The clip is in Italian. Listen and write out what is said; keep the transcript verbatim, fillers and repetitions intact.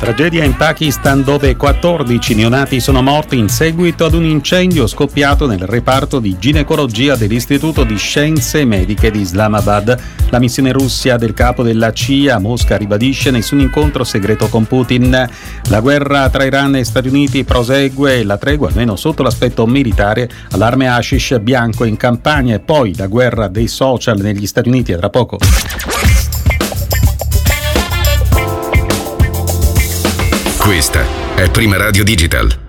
Tragedia in Pakistan dove quattordici neonati sono morti in seguito ad un incendio scoppiato nel reparto di ginecologia dell'Istituto di Scienze Mediche di Islamabad. La missione Russia del capo della C I A a Mosca ribadisce nessun incontro segreto con Putin. La guerra tra Iran e Stati Uniti prosegue e la tregua, almeno sotto l'aspetto militare, allarme hashish bianco in campagna e poi la guerra dei social negli Stati Uniti. A tra poco. Questa è Prima Radio Digital.